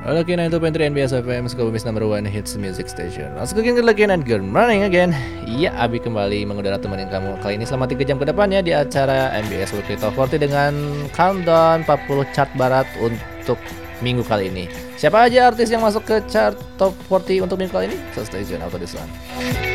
Okay, 92.3 NBS FM, Sukabumi's number one hits music station. Let's cooking good again and good morning again. Iya, Abi kembali mengudara temenin kamu kali ini selama 3 jam ke depan ya di acara MBS Weekly Top 40 dengan countdown 40 chart barat untuk minggu kali ini. Siapa aja artis yang masuk ke chart Top 40 untuk minggu kali ini? So stay tune after this one.